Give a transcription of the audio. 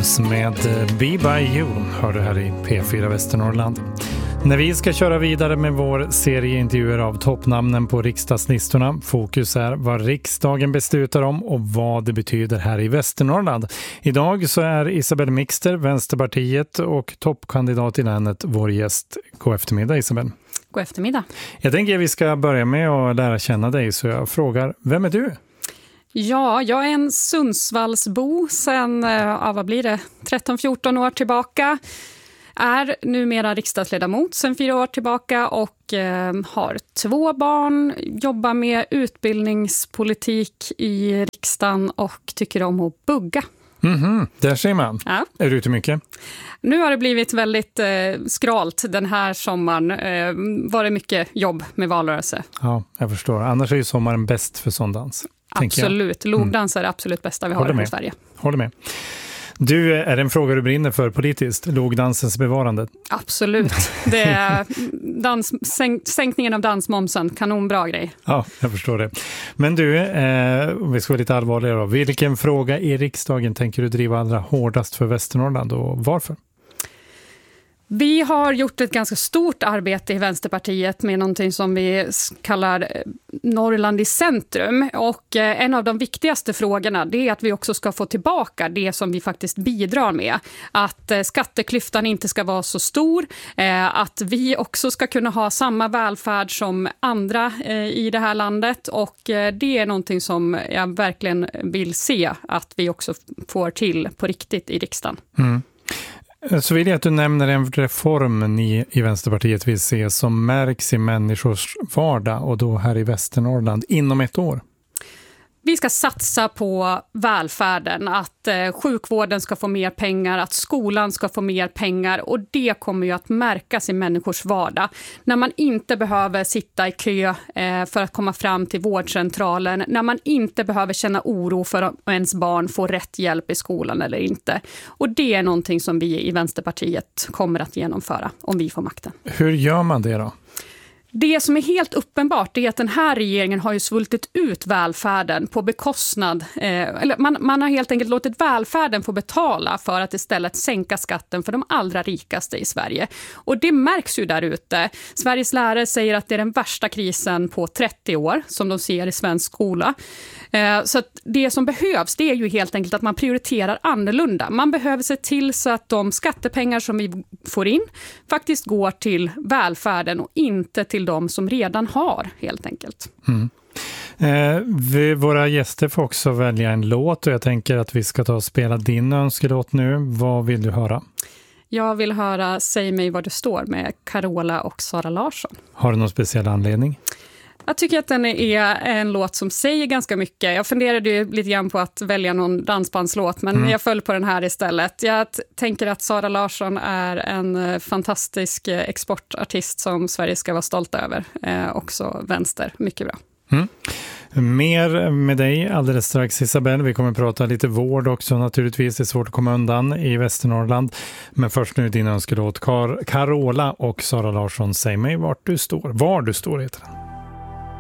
Doves med Be By You hör du här i P4 Västernorrland. När vi ska köra vidare med vår serie intervjuer av toppnamnen på riksdagslistorna, fokus är vad riksdagen beslutar om och vad det betyder här i Västernorrland. Idag så är Isabelle Mixter, Vänsterpartiet och toppkandidat i länet, vår gäst. God eftermiddag, Isabelle. God eftermiddag. Jag tänker att vi ska börja med att lära känna dig, så jag frågar, vem är du? Ja, jag är en Sundsvallsbo sedan, vad blir det, 13-14 år tillbaka. Är numera riksdagsledamot sedan 4 år tillbaka och har 2 barn, jobbar med utbildningspolitik i riksdagen och tycker om att bugga. Där ser man. Ja. Är du ute mycket? Nu har det blivit väldigt skralt den här sommaren. Var det mycket jobb med valrörelse. Ja, jag förstår. Annars är ju sommaren bäst för såndans. Absolut. Logdans är det absolut bästa vi har i Sverige. Håller med. Du, är det en fråga du brinner för politiskt? Logdansens bevarande? Absolut. Det är sänkningen av dansmomsen. Kanonbra grej. Ja, jag förstår det. Men du, vi ska vara lite allvarligare då. Vilken fråga i riksdagen tänker du driva allra hårdast för Västernorrland och varför? Vi har gjort ett ganska stort arbete i Vänsterpartiet med någonting som vi kallar Norrland i centrum. Och en av de viktigaste frågorna det är att vi också ska få tillbaka det som vi faktiskt bidrar med. Att skatteklyftan inte ska vara så stor. Att vi också ska kunna ha samma välfärd som andra i det här landet. Och det är någonting som jag verkligen vill se att vi också får till på riktigt i riksdagen. Mm. Så vill jag att du nämner en reform ni i Vänsterpartiet vill se som märks i människors vardag och då här i Västernorrland inom 1 år. Vi ska satsa på välfärden, att sjukvården ska få mer pengar, att skolan ska få mer pengar och det kommer ju att märkas i människors vardag. När man inte behöver sitta i kö för att komma fram till vårdcentralen, när man inte behöver känna oro för om ens barn får rätt hjälp i skolan eller inte. Och det är någonting som vi i Vänsterpartiet kommer att genomföra om vi får makten. Hur gör man det då? Det som är helt uppenbart är att den här regeringen har ju svultit ut välfärden på bekostnad. Man har helt enkelt låtit välfärden få betala för att istället sänka skatten för de allra rikaste i Sverige. Och det märks ju där ute. Sveriges lärare säger att det är den värsta krisen på 30 år som de ser i svensk skola. Så att det som behövs det är ju helt enkelt att man prioriterar annorlunda. Man behöver se till så att de skattepengar som vi får in faktiskt går till välfärden och inte till de som redan har helt enkelt. Våra gäster får också välja en låt och jag tänker att vi ska ta och spela din önskelåt nu. Vad vill du höra? Jag vill höra Säg mig var du står med Carola och Sara Larsson. Har du någon speciell anledning? Jag tycker att den är en låt som säger ganska mycket. Jag funderade ju lite grann på att välja någon dansbandslåt, men jag föll på den här istället. Jag tänker att Sara Larsson är en fantastisk exportartist som Sverige ska vara stolt över. Också vänster, mycket bra. Mer med dig alldeles strax, Isabelle. Vi kommer att prata lite vård också naturligtvis. Det är svårt att komma undan i Västernorrland. Men först nu din önskelåt. Carola och Sara Larsson, säg mig var du står heter den.